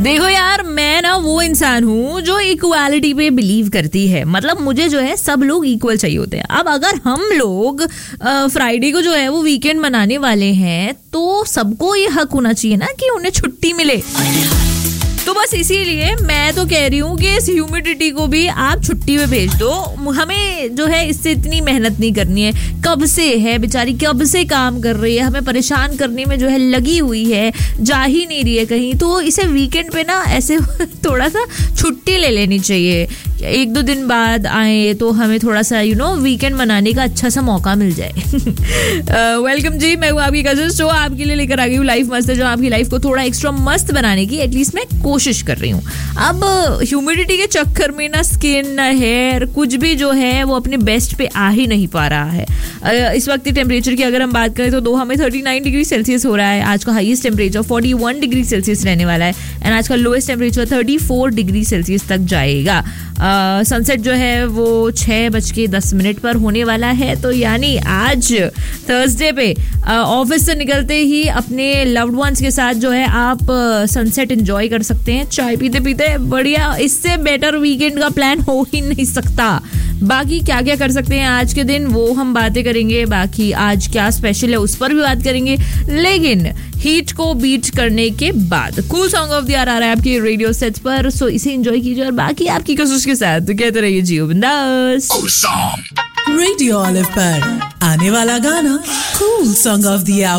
देखो यार, मैं ना वो इंसान हूँ जो इक्वालिटी पे बिलीव करती है. मतलब मुझे जो है सब लोग इक्वल चाहिए होते हैं. अब अगर हम लोग फ्राइडे को जो है वो वीकेंड मनाने वाले हैं तो सबको ये हक होना चाहिए ना कि उन्हें छुट्टी मिले. तो बस इसीलिए मैं तो कह रही हूँ कि इस ह्यूमिडिटी को भी आप छुट्टी पे भेज दो. हमें जो है इससे इतनी मेहनत नहीं करनी है. कब से है बेचारी, कब से काम कर रही है, हमें परेशान करने में जो है लगी हुई है, जा ही नहीं रही है कहीं. तो इसे वीकेंड पे ना ऐसे थोड़ा सा छुट्टी ले लेनी चाहिए. 1-2 दिन बाद आए तो हमें थोड़ा सा वीकेंड मनाने का अच्छा सा मौका मिल जाए. वेलकम जी, मैं हूँ आपकी कजिन. शो आपके लिए लेकर आ गई हूँ लाइफ मस्त है, जो आपकी लाइफ को थोड़ा एक्स्ट्रा मस्त बनाने की एटलीस्ट मैं कोशिश कर रही हूँ. अब ह्यूमिडिटी के चक्कर में ना स्किन ना हेयर कुछ भी जो है वो अपने बेस्ट पे आ ही नहीं पा रहा है. इस वक्त टेम्परेचर की अगर हम बात करें तो दोहा में 39 डिग्री सेल्सियस हो रहा है. आज का हाईएस्ट टेम्परेचर 41 डिग्री सेल्सियस रहने वाला है एंड आज का लोएस्ट टेम्परेचर 34 डिग्री सेल्सियस तक जाएगा. सनसेट जो है वो 6:10 पर होने वाला है. तो यानी आज थर्सडे पे ऑफिस से निकलते ही अपने लव्ड वंस के साथ जो है आप सनसेट एंजॉय कर सकते हैं चाय पीते पीते. बढ़िया, इससे बेटर वीकेंड का प्लान हो ही नहीं सकता. बाकी क्या क्या कर सकते हैं आज के दिन वो हम बातें करेंगे. बाकी आज क्या स्पेशल है उस पर भी बात करेंगे, लेकिन हीट को बीट करने के बाद cool song of the year आ रहा है आपके रेडियो सेट्स पर. सो इसे एंजॉय कीजिए और बाकी आपकी कोशिश के साथ कहते रहिए जियो बिंदास. रेडियो ऑलिव पर आने वाला गाना cool song of the year